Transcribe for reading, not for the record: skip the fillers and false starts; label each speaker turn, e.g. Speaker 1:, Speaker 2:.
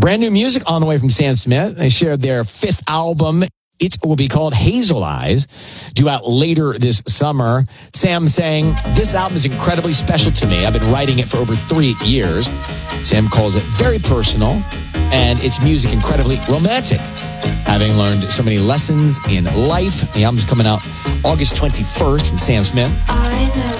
Speaker 1: Brand new music on the way from Sam Smith. They shared their 5th album. It will be called Hazel Eyes, due out later this summer. Sam saying, "This album is incredibly special to me. I've been writing it for over 3 years." Sam calls it very personal, and its music incredibly romantic. Having learned so many lessons in life, the album's coming out August 21st from Sam Smith.
Speaker 2: I know.